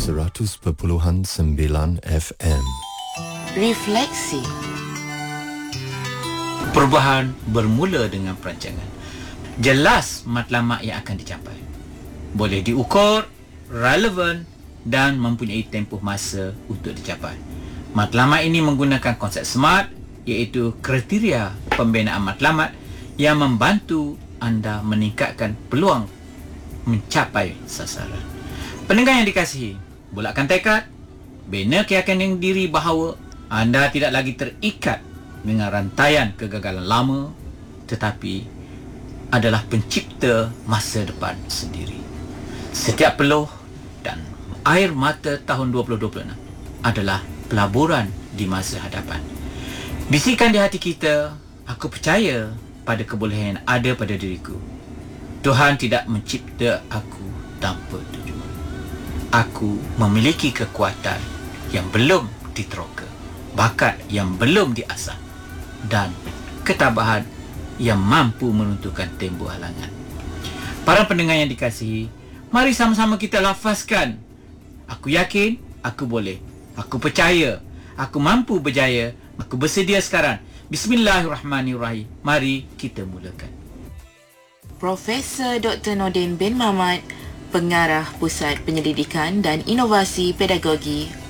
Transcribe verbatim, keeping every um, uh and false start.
seratus perpuluhan sembilan F M. Refleksi. Perubahan bermula dengan perancangan. Jelas matlamat yang akan dicapai. Boleh diukur, relevan dan mempunyai tempoh masa untuk dicapai. Matlamat ini menggunakan konsep SMART, iaitu kriteria pembinaan matlamat yang membantu anda meningkatkan peluang mencapai sasaran. Pendengar yang dikasihi, bulatkan tekad, bina keyakinan diri bahawa anda tidak lagi terikat dengan rantaian kegagalan lama, tetapi adalah pencipta masa depan sendiri. Setiap peluh dan air mata tahun dua ribu dua puluh enam adalah pelaburan di masa hadapan. Bisikan di hati kita, aku percaya pada kebolehan yang ada pada diriku. Tuhan tidak mencipta aku tanpa tujuan. Aku memiliki kekuatan yang belum diteroka, bakat yang belum diasah, dan ketabahan yang mampu meruntuhkan tembok halangan. Para pendengar yang dikasihi, mari sama-sama kita lafazkan. Aku yakin, aku boleh. Aku percaya, aku mampu berjaya. Aku bersedia sekarang. Bismillahirrahmanirrahim. Mari kita mulakan. Profesor Doktor Nordin bin Mamat, Pengarah Pusat Penyelidikan dan Inovasi Pedagogi